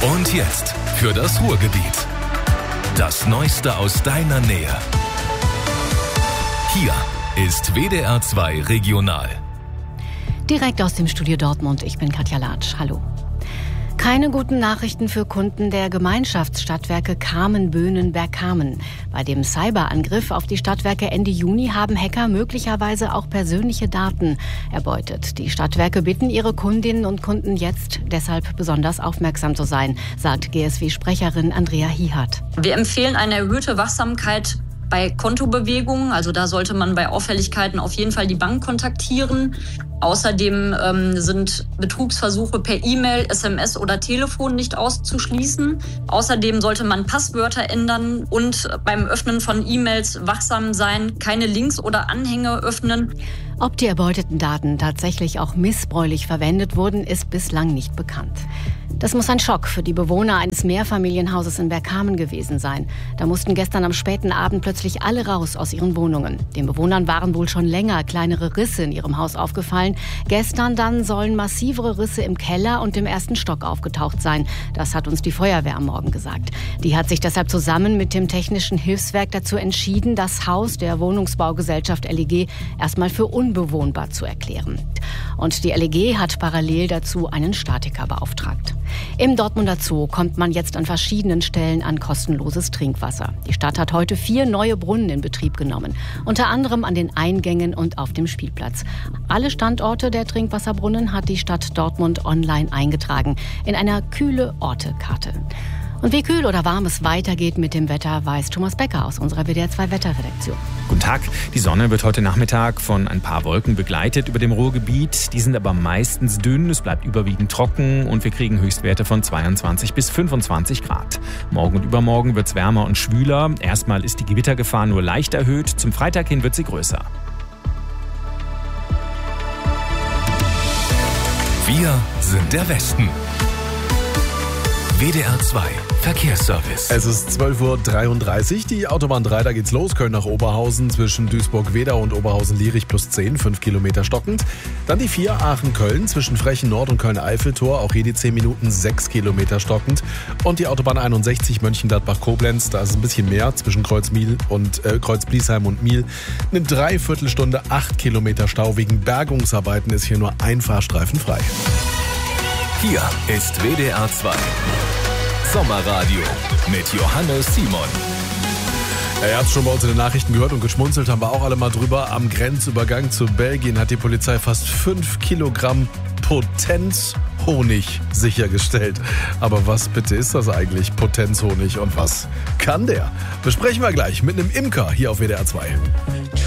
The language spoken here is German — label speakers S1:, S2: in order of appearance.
S1: Und jetzt für das Ruhrgebiet. Das Neueste aus deiner Nähe. Hier ist WDR 2 Regional.
S2: Direkt aus dem Studio Dortmund, ich bin Katja Latsch. Hallo. Keine guten Nachrichten für Kunden der Gemeinschaftsstadtwerke Kamen-Böhnen-Bergkamen. Bei dem Cyberangriff auf die Stadtwerke Ende Juni haben Hacker möglicherweise auch persönliche Daten erbeutet. Die Stadtwerke bitten ihre Kundinnen und Kunden jetzt deshalb besonders aufmerksam zu sein, sagt GSW-Sprecherin Andrea Hiehart.
S3: Wir empfehlen eine erhöhte Wachsamkeit bei Kontobewegungen. Also da sollte man bei Auffälligkeiten auf jeden Fall die Bank kontaktieren. Außerdem sind Betrugsversuche per E-Mail, SMS oder Telefon nicht auszuschließen. Außerdem sollte man Passwörter ändern und beim Öffnen von E-Mails wachsam sein, keine Links oder Anhänge öffnen.
S2: Ob die erbeuteten Daten tatsächlich auch missbräuchlich verwendet wurden, ist bislang nicht bekannt. Das muss ein Schock für die Bewohner eines Mehrfamilienhauses in Bergkamen gewesen sein. Da mussten gestern am späten Abend plötzlich alle raus aus ihren Wohnungen. Den Bewohnern waren wohl schon länger kleinere Risse in ihrem Haus aufgefallen. Gestern dann sollen massivere Risse im Keller und im ersten Stock aufgetaucht sein. Das hat uns die Feuerwehr am Morgen gesagt. Die hat sich deshalb zusammen mit dem Technischen Hilfswerk dazu entschieden, das Haus der Wohnungsbaugesellschaft LEG erstmal für unbewohnbar zu erklären. Und die LEG hat parallel dazu einen Statiker beauftragt. Im Dortmunder Zoo kommt man jetzt an verschiedenen Stellen an kostenloses Trinkwasser. Die Stadt hat heute 4 neue Brunnen in Betrieb genommen. Unter anderem an den Eingängen und auf dem Spielplatz. Alle Standorte der Trinkwasserbrunnen hat die Stadt Dortmund online eingetragen in einer Kühle-Orte-Karte. Und wie kühl oder warm es weitergeht mit dem Wetter, weiß Thomas Becker aus unserer WDR 2 Wetterredaktion.
S4: Guten Tag. Die Sonne wird heute Nachmittag von ein paar Wolken begleitet über dem Ruhrgebiet. Die sind aber meistens dünn, es bleibt überwiegend trocken und wir kriegen Höchstwerte von 22 bis 25 Grad. Morgen und übermorgen wird es wärmer und schwüler. Erstmal ist die Gewittergefahr nur leicht erhöht. Zum Freitag hin wird sie größer.
S1: Wir sind der Westen. WDR 2 Verkehrsservice.
S5: Es ist 12:33 Uhr, die Autobahn 3, da geht's los. Köln nach Oberhausen zwischen Duisburg-Wedau und Oberhausen-Lierich plus 10, 5 Kilometer stockend. Dann die 4 Aachen-Köln zwischen Frechen Nord und Köln-Eiffeltor, auch hier die 10 Minuten, 6 Kilometer stockend. Und die Autobahn 61 Mönchengladbach-Koblenz, da ist ein bisschen mehr zwischen Kreuz-Bliesheim und Miel. Eine Dreiviertelstunde, 8 Kilometer Stau. Wegen Bergungsarbeiten ist hier nur ein Fahrstreifen frei.
S1: Hier ist WDR 2 Sommerradio mit Johannes Simon.
S5: Ihr habt es schon bei uns in den Nachrichten gehört und geschmunzelt haben wir auch alle mal drüber. Am Grenzübergang zu Belgien hat die Polizei fast 5 Kilogramm Potenzhonig sichergestellt. Aber was bitte ist das eigentlich, Potenzhonig, und was kann der? Besprechen wir gleich mit einem Imker hier auf WDR 2.